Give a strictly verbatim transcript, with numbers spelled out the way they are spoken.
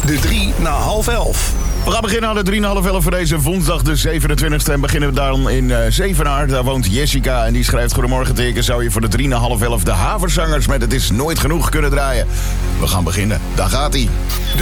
De drie na half elf. We gaan beginnen aan de drie na half elf voor deze woensdag de zevenentwintigste. En beginnen we dan in uh, Zevenaar. Daar woont Jessica en die schrijft: goedemorgen teken. Zou je voor de drie na half elf de Haverzangers met Het is nooit genoeg kunnen draaien? We gaan beginnen. Daar gaat ie.